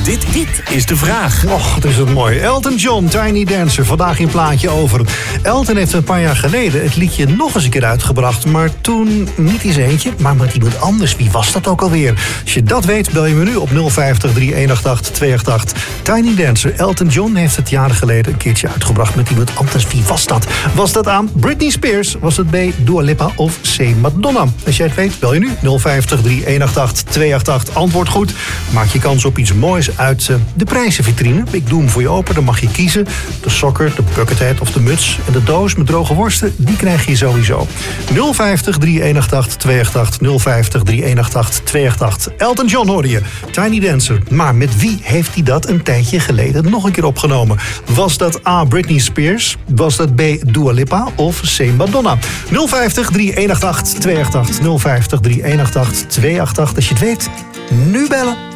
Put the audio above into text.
Dit is de vraag. Och, het is het mooi. Elton John, Tiny Dancer. Vandaag een plaatje over. Elton heeft een paar jaar geleden het liedje nog eens een keer uitgebracht. Maar toen niet in zijn eentje, maar met iemand anders. Wie was dat ook alweer? Als je dat weet, bel je me nu op 050 3188 288. Tiny Dancer. Elton John heeft het jaren geleden een keertje uitgebracht met iemand anders. Wie was dat? Was dat A, Britney Spears? Was het B, Dua Lipa of C, Madonna? Als jij het weet, bel je nu 050 3188 288. Antwoord goed. Maak je kans op iets moois uit de prijzenvitrine. Ik doe hem voor je open, dan mag je kiezen. De sokker, de buckethead of de muts. En de doos met droge worsten, die krijg je sowieso. 050 3188 288. 050 3188 288. Elton John hoorde je. Tiny Dancer. Maar met wie heeft hij dat een tijdje geleden nog een keer opgenomen? Was dat A, Britney Spears? Was dat B, Dua Lipa of C, Madonna? 050 3188 288. 050 3188 288. Als je het weet, nu bellen.